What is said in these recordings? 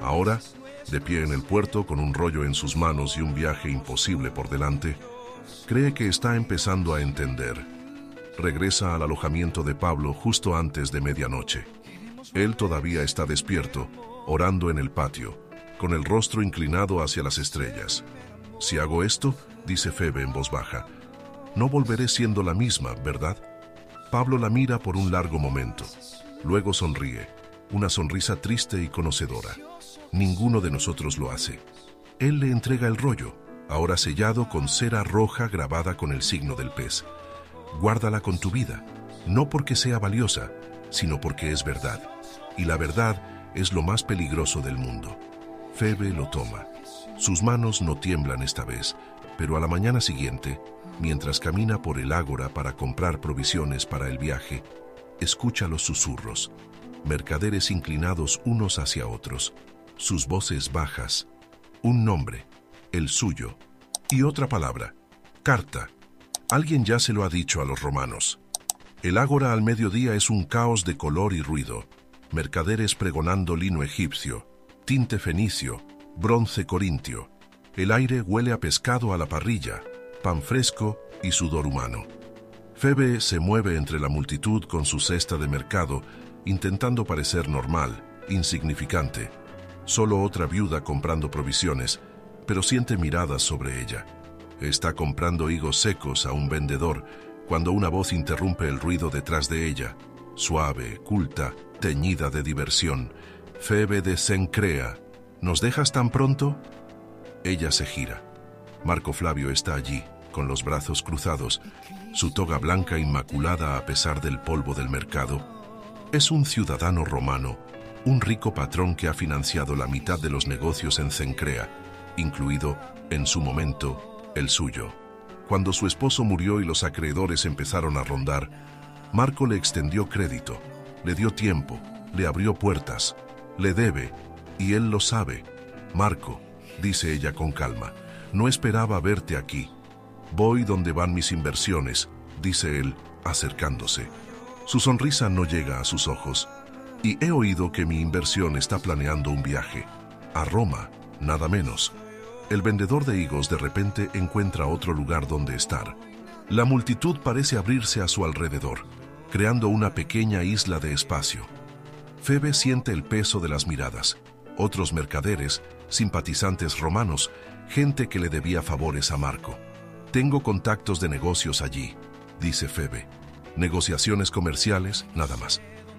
Ahora, de pie en el puerto con un rollo en sus manos y un viaje imposible por delante, cree que está empezando a entender. Regresa al alojamiento de Pablo justo antes de medianoche. Él todavía está despierto, orando en el patio, con el rostro inclinado hacia las estrellas. Si hago esto, dice Febe en voz baja, no volveré siendo la misma, ¿verdad? Pablo la mira por un largo momento. Luego sonríe, una sonrisa triste y conocedora. Ninguno de nosotros lo hace. Él le entrega el rollo, ahora sellado con cera roja grabada con el signo del pez. Guárdala con tu vida, no porque sea valiosa, sino porque es verdad. Y la verdad es lo más peligroso del mundo. Febe lo toma. Sus manos no tiemblan esta vez, pero a la mañana siguiente, mientras camina por el ágora para comprar provisiones para el viaje, escucha los susurros, mercaderes inclinados unos hacia otros, sus voces bajas, un nombre, el suyo, y otra palabra, carta. Alguien ya se lo ha dicho a los romanos. El ágora al mediodía es un caos de color y ruido, mercaderes pregonando lino egipcio, tinte fenicio, bronce corintio. El aire huele a pescado a la parrilla, pan fresco y sudor humano. Febe se mueve entre la multitud con su cesta de mercado, intentando parecer normal, insignificante. Solo otra viuda comprando provisiones, pero siente miradas sobre ella. Está comprando higos secos a un vendedor, cuando una voz interrumpe el ruido detrás de ella. Suave, culta, teñida de diversión. Febe de Cencrea. ¿Nos dejas tan pronto? Ella se gira. Marco Flavio está allí, con los brazos cruzados, su toga blanca inmaculada a pesar del polvo del mercado. Es un ciudadano romano, un rico patrón que ha financiado la mitad de los negocios en Cencrea, incluido, en su momento, el suyo. Cuando su esposo murió y los acreedores empezaron a rondar, Marco le extendió crédito, le dio tiempo, le abrió puertas, le debe, y él lo sabe. Marco, dice ella con calma, no esperaba verte aquí. Voy donde van mis inversiones, dice él, acercándose. Su sonrisa no llega a sus ojos. Y he oído que mi inversión está planeando un viaje. A Roma, nada menos. El vendedor de higos de repente encuentra otro lugar donde estar. La multitud parece abrirse a su alrededor, creando una pequeña isla de espacio. Febe siente el peso de las miradas. Otros mercaderes, simpatizantes romanos, gente que le debía favores a Marco. Tengo contactos de negocios allí, dice Febe. Negociaciones comerciales, nada más.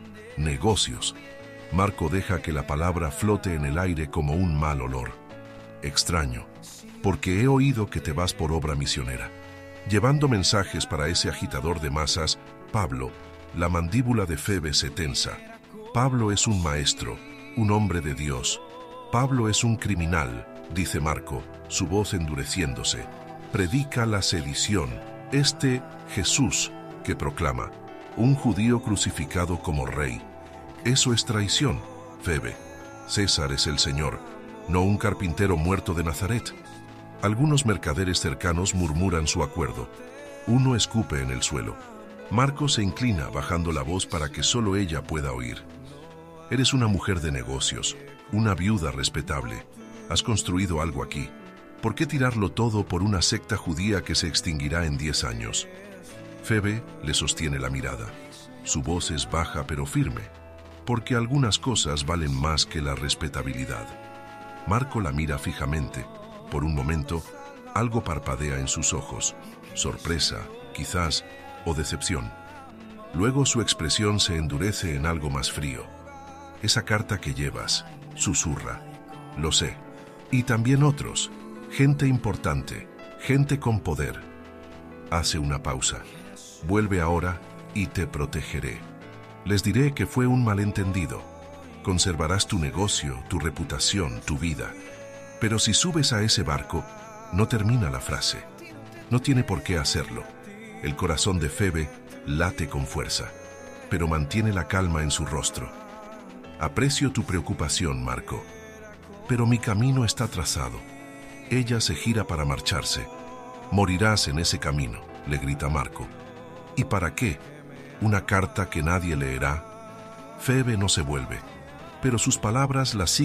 Negocios. Marco deja que la palabra flote en el aire como un mal olor. Extraño, porque he oído que te vas por obra misionera. Llevando mensajes para ese agitador de masas, Pablo, la mandíbula de Febe se tensa. Pablo es un maestro, un hombre de Dios. Pablo es un criminal, dice Marco, su voz endureciéndose. Predica la sedición. Este Jesús que proclama, un judío crucificado como rey. Eso es traición, Febe. César es el Señor, no un carpintero muerto de Nazaret. Algunos mercaderes cercanos murmuran su acuerdo. Uno escupe en el suelo. Marco se inclina bajando la voz para que solo ella pueda oír. Eres una mujer de negocios, una viuda respetable. Has construido algo aquí. ¿Por qué tirarlo todo por una secta judía que se extinguirá en 10 años? Febe le sostiene la mirada. Su voz es baja pero firme, porque algunas cosas valen más que la respetabilidad. Marco la mira fijamente. Por un momento, algo parpadea en sus ojos. Sorpresa, quizás, o decepción. Luego su expresión se endurece en algo más frío. Esa carta que llevas, susurra. Lo sé. Y también otros. Gente importante, gente con poder. Hace una pausa. Vuelve ahora y te protegeré. Les diré que fue un malentendido. Conservarás tu negocio, tu reputación, tu vida. Pero si subes a ese barco, no termina la frase. No tiene por qué hacerlo. El corazón de Febe late con fuerza, pero mantiene la calma en su rostro. Aprecio tu preocupación, Marco, pero mi camino está trazado. Ella se gira para marcharse. Morirás en ese camino, le grita Marco. ¿Y para qué? ¿Una carta que nadie leerá? Febe no se vuelve, pero sus palabras la siguen.